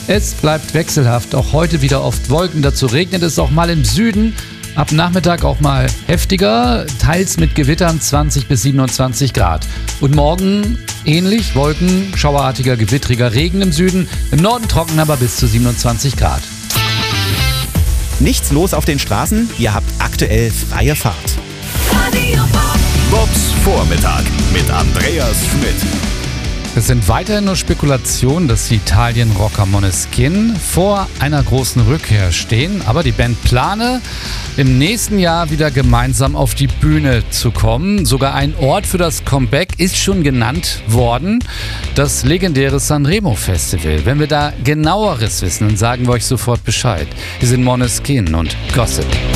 Es bleibt wechselhaft, auch heute wieder oft Wolken, dazu regnet es auch mal im Süden. Ab Nachmittag auch mal heftiger, teils mit Gewittern 20 bis 27 Grad. Und morgen ähnlich, Wolken, schauerartiger, gewittriger Regen im Süden, im Norden trocken, aber bis zu 27 Grad. Nichts los auf den Straßen? Ihr habt aktuell freie Fahrt. Bobs Vormittag mit Andreas Schmidt. Es sind weiterhin nur Spekulationen, dass die Italien-Rocker Måneskin vor einer großen Rückkehr stehen. Aber die Band plane, im nächsten Jahr wieder gemeinsam auf die Bühne zu kommen. Sogar ein Ort für das Comeback ist schon genannt worden. Das legendäre Sanremo Festival. Wenn wir da genaueres wissen, dann sagen wir euch sofort Bescheid. Wir sind Måneskin und Gossip.